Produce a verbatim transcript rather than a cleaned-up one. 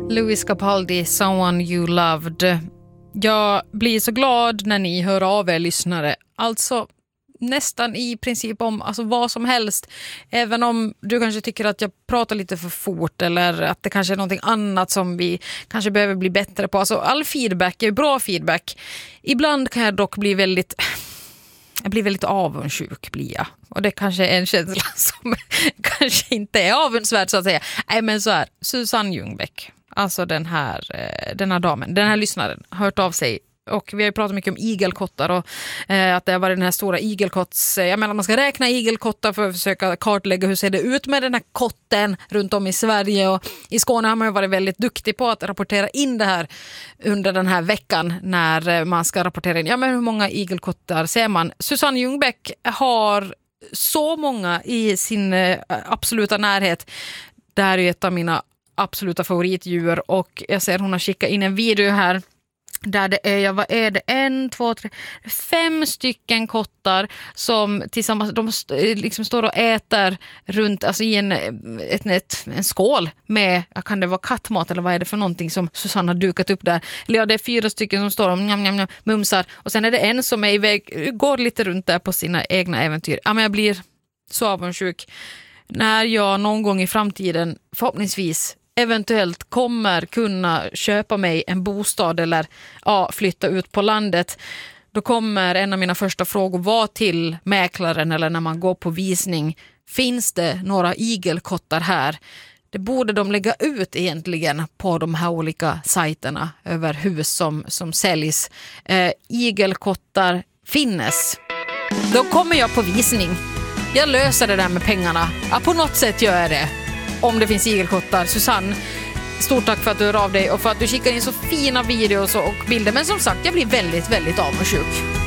Louis Capaldi, Someone You Loved. Jag blir så glad när ni hör av er lyssnare. Alltså nästan i princip om alltså vad som helst. Även om du kanske tycker att jag pratar lite för fort eller att det kanske är någonting annat som vi kanske behöver bli bättre på. Alltså all feedback är bra feedback. Ibland kan jag dock bli väldigt... Jag blir väldigt avundsjuk blir jag. Och det kanske är en känsla som kanske inte är avundsvärd så att säga. Nej men så här, Susanne Ljungbeck. Alltså den här, den här damen, den här lyssnaren har hört av sig. Och vi har ju pratat mycket om igelkottar och eh, att det har varit den här stora igelkotts... Jag menar man ska räkna igelkottar för att försöka kartlägga hur ser det ut med den här kotten runt om i Sverige. Och i Skåne har man ju varit väldigt duktig på att rapportera in det här under den här veckan när man ska rapportera in. Ja men hur många igelkottar ser man? Susanne Ljungbeck har så många i sin eh, absoluta närhet. Det här är ju ett av mina absoluta favoritdjur och jag ser hon har skickat in en video här där det är, ja, vad är det, en, två, tre, fem stycken kottar som tillsammans, de liksom står och äter runt, alltså i en, ett, ett, en skål med, kan det vara kattmat eller vad är det för någonting som Susanne har dukat upp där. Eller ja, det är fyra stycken som står och njam, njam, njam, mumsar och sen är det en som är iväg, går lite runt där på sina egna äventyr. Ja, men jag blir så avundsjuk när jag någon gång i framtiden förhoppningsvis eventuellt kommer kunna köpa mig en bostad eller ja, flytta ut på landet. Då kommer en av mina första frågor vara till mäklaren eller när man går på visning. Finns det några igelkottar här? Det borde de lägga ut egentligen på de här olika sajterna över hus som, som säljs. Eh, igelkottar finnes. Då kommer jag på visning. Jag löser det där med pengarna. Ja, på något sätt gör jag det. Om det finns igelkottar. Susanne, stort tack för att du hör av dig och för att du skickar in så fina videos och bilder. Men som sagt, jag blir väldigt, väldigt avundsjuk.